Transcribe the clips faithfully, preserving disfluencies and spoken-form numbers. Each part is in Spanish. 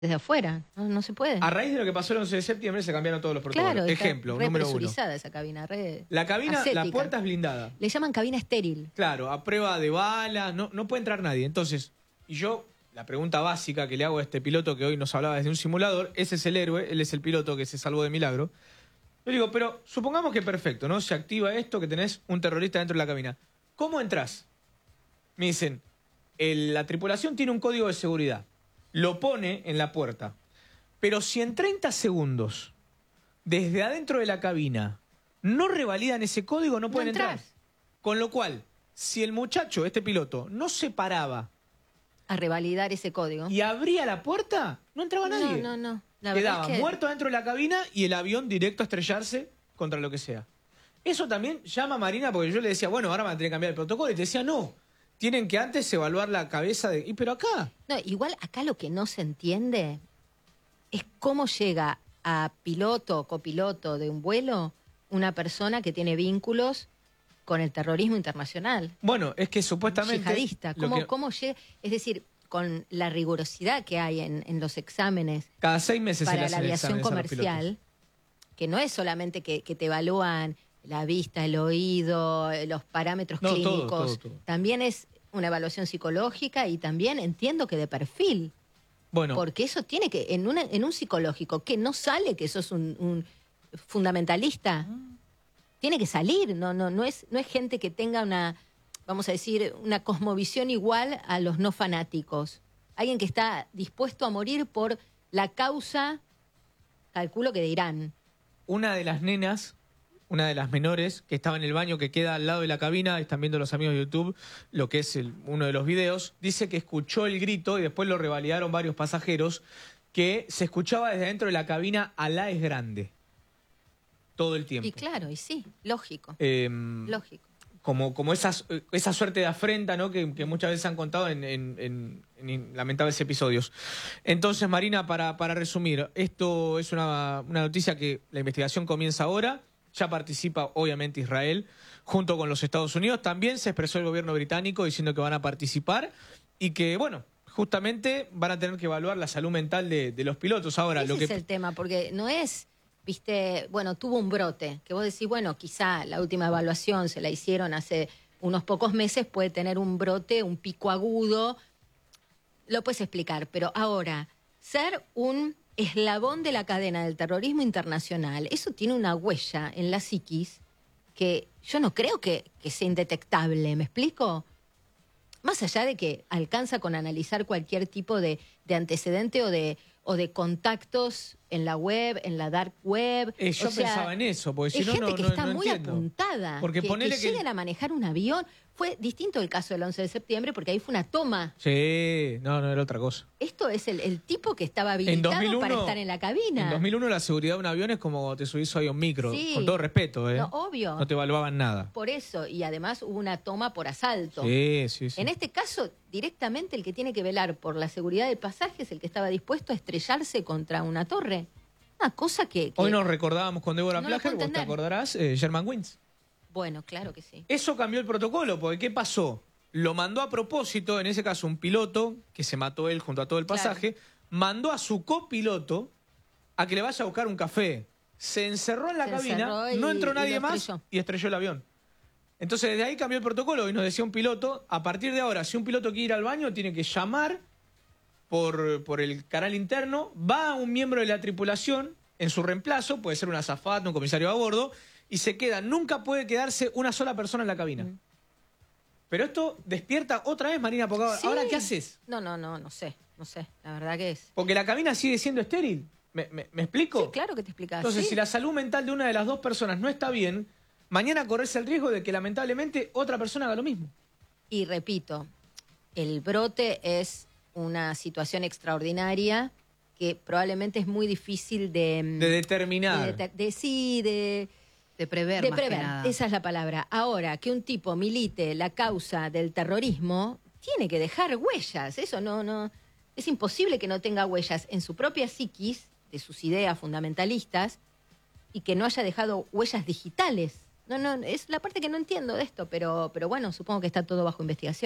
desde afuera, no, no se puede. A raíz de lo que pasó el once de septiembre se cambiaron todos los protocolos. Claro, Ejemplo, re número uno. presurizada esa cabina, re La cabina, ascética. la puerta es blindada. Le llaman cabina estéril. Claro, a prueba de balas, no, no puede entrar nadie. Entonces, y yo, la pregunta básica que le hago a este piloto que hoy nos hablaba desde un simulador, ese es el héroe, él es el piloto que se salvó de milagro. Yo digo, pero supongamos que perfecto, ¿no? Se activa esto, que tenés un terrorista dentro de la cabina. ¿Cómo entrás? Me dicen, el- la tripulación tiene un código de seguridad. Lo pone en la puerta. Pero si en treinta segundos, desde adentro de la cabina, no revalidan ese código, no pueden No entrar. entrás. Con lo cual, si el muchacho, este piloto, no se paraba A revalidar ese código. y abría la puerta, no entraba nadie. No, no, no. La verdad Quedaba es que muerto dentro de la cabina y el avión directo a estrellarse contra lo que sea. Eso también llama a Marina, porque yo le decía, bueno, ahora van a tener que cambiar el protocolo. Y te decía, no, tienen que antes evaluar la cabeza de... Y pero acá... No, igual acá lo que no se entiende es cómo llega a piloto o copiloto de un vuelo una persona que tiene vínculos con el terrorismo internacional. Bueno, es que supuestamente... Yihadista. lo ¿Cómo, que- cómo llega? Es decir, con la rigurosidad que hay en, en los exámenes Cada seis meses se le para hacen la aviación exámenes a los pilotos. comercial, que no es solamente que, que te evalúan la vista, el oído, los parámetros No, todo, clínicos, todo, todo. también es una evaluación psicológica y también entiendo que de perfil. Bueno, Porque eso tiene que, en, una, en un psicológico, que no sale que sos un, un fundamentalista, tiene que salir, no, no, no es, no es gente que tenga una, vamos a decir, una cosmovisión igual a los no fanáticos. Alguien que está dispuesto a morir por la causa, calculo que de Irán. una de las nenas, una de las menores, que estaba en el baño que queda al lado de la cabina, están viendo los amigos de YouTube lo que es el- uno de los videos, dice que escuchó el grito y después lo revalidaron varios pasajeros, que se escuchaba desde dentro de la cabina, Alá es grande, todo el tiempo. Y claro, y sí, lógico, Em, lógico. como, como esa, esa suerte de afrenta, ¿no? que, que muchas veces han contado en, en- en- en lamentables episodios. Entonces, Marina, para, para resumir, esto es una, una noticia que la investigación comienza ahora, ya participa obviamente Israel, junto con los Estados Unidos, también se expresó el gobierno británico diciendo que van a participar y que, bueno, justamente van a tener que evaluar la salud mental de, de los pilotos. Ahora, Ese lo que... es el tema, porque no es, viste, bueno, tuvo un brote, que vos decís, bueno, quizá la última evaluación se la hicieron hace unos pocos meses, puede tener un brote, un pico agudo, lo puedes explicar, pero ahora, ser un eslabón de la cadena del terrorismo internacional, eso tiene una huella en la psiquis que yo no creo que, que sea indetectable, ¿me explico? Más allá de que alcanza con analizar cualquier tipo de, de antecedente o de, o de contactos en la web, en la dark web. Eh, yo O sea, pensaba en eso, porque si es no, gente no, que no, está no muy entiendo. apuntada. Porque que, ponele que que- lleguen a manejar un avión. Fue distinto el caso del once de septiembre porque ahí fue una toma. Sí, no, no era otra cosa. Esto es el, el tipo que estaba En habilitado dos mil uno, para estar en la cabina. En dos mil uno la seguridad de un avión es como te subís hoy a un micro, Sí. con todo respeto, ¿eh? No, obvio. No te evaluaban nada. Por eso, y además hubo una toma por asalto. Sí, sí, sí. En este caso, directamente el que tiene que velar por la seguridad del pasaje es el que estaba dispuesto a estrellarse contra una torre. Una cosa que... que- Hoy nos recordábamos con Débora No lo Plager, puedo vos te entender. acordarás, eh, German Wins. Bueno, claro que sí. Eso cambió el protocolo, porque ¿qué pasó? Lo mandó a propósito, en ese caso un piloto, que se mató él junto a todo el Claro. pasaje, mandó a su copiloto a que le vaya a buscar un café. Se encerró en la Se cabina, encerró y- no entró y nadie lo más estrelló. y estrelló el avión. Entonces desde ahí cambió el protocolo y nos decía un piloto, a partir de ahora, si un piloto quiere ir al baño, tiene que llamar por, por el canal interno, va un miembro de la tripulación en su reemplazo, puede ser un azafata, un comisario a bordo, y se queda, nunca puede quedarse una sola persona en la cabina. Mm. Pero esto despierta otra vez, Marina, porque ahora, Sí. ¿ahora qué haces? No, no, no, no sé, no sé. La verdad que es... Porque la cabina sigue siendo estéril. ¿Me, me- me explico? Sí, claro que te explicas. Entonces, sí. si la salud mental de una de las dos personas no está bien, mañana corres el riesgo de que lamentablemente otra persona haga lo mismo. Y repito, el brote es una situación extraordinaria que probablemente es muy difícil de... De determinar. de, de- sí, de... De prever, de más que prever, nada. esa es la palabra. Ahora, que un tipo milite la causa del terrorismo, tiene que dejar huellas. Eso no, no, es imposible que no tenga huellas en su propia psiquis, de sus ideas fundamentalistas, y que no haya dejado huellas digitales. No, no, es la parte que no entiendo de esto, pero, pero bueno, supongo que está todo bajo investigación.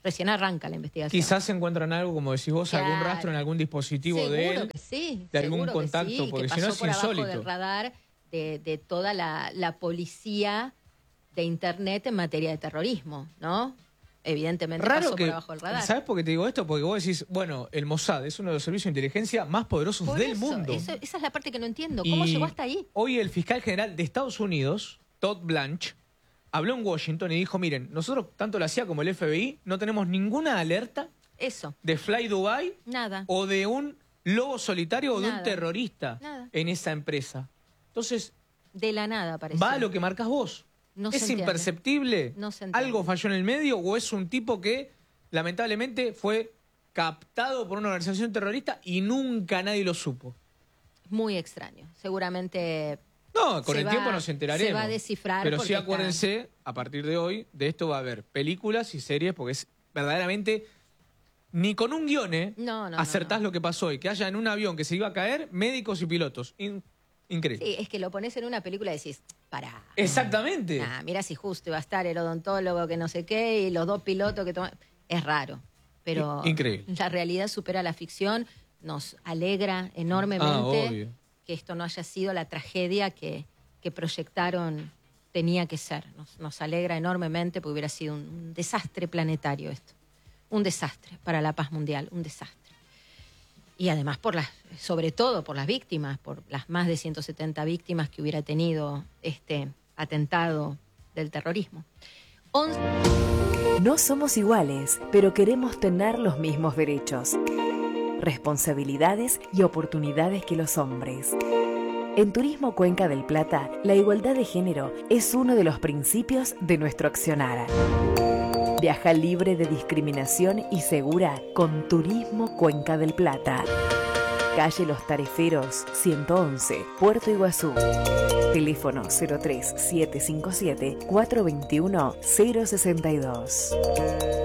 Recién arranca la investigación. Quizás encuentran algo, como decís vos, Claro. algún rastro en algún dispositivo Seguro de él, que sí, de algún seguro que contacto, sí, porque que si no pasó es por abajo insólito. del radar de, de toda la, la policía de Internet en materia de terrorismo, ¿no? Evidentemente Raro pasó que, por abajo del radar. ¿sabes por qué te digo esto? Porque vos decís, bueno, el Mossad es uno de los servicios de inteligencia más poderosos Por del eso, mundo. eso- esa es la parte que no entiendo. ¿Cómo Y llegó hasta ahí? Hoy el fiscal general de Estados Unidos, Todd Blanche, habló en Washington y dijo, miren, nosotros, tanto la C I A como el F B I, no tenemos ninguna alerta Eso, de Fly Dubai nada. o de un lobo solitario o de un Nada. terrorista Nada. en esa empresa. Entonces, De la nada parece. va a lo que marcas vos. No se ¿Es entiende. imperceptible? No se entiende. ¿Algo falló en el medio o es un tipo que lamentablemente fue captado por una organización terrorista y nunca nadie lo supo? Muy extraño. Seguramente No, con Se el va- tiempo nos enteraremos. se va a descifrar Pero porque sí está- acuérdense, a partir de hoy, de esto va a haber películas y series, porque es verdaderamente... Ni con un guión, ¿eh? No, no, acertás no, no. lo que pasó y que haya en un avión que se iba a caer médicos y pilotos. In- increíble. sí, es que lo pones en una película y decís, pará. Exactamente. Ah, mira si justo iba a estar el odontólogo que no sé qué y los dos pilotos que toman. Es raro, pero I- increíble. la realidad supera la ficción. Nos alegra Ah, enormemente obvio. que esto no haya sido la tragedia que, que proyectaron tenía que ser. Nos, nos alegra enormemente porque hubiera sido un, un desastre planetario esto. Un desastre para la paz mundial, un desastre. Y además, por las, sobre todo por las víctimas, por las más de ciento setenta víctimas que hubiera tenido este atentado del terrorismo. Once- No somos iguales, pero queremos tener los mismos derechos, responsabilidades y oportunidades que los hombres. En Turismo Cuenca del Plata, la igualdad de género es uno de los principios de nuestro accionar. Viaja libre de discriminación y segura con Turismo Cuenca del Plata. Calle Los Tareferos, ciento once, Puerto Iguazú. Teléfono cero tres siete cinco siete, cuatro dos uno, cero seis dos.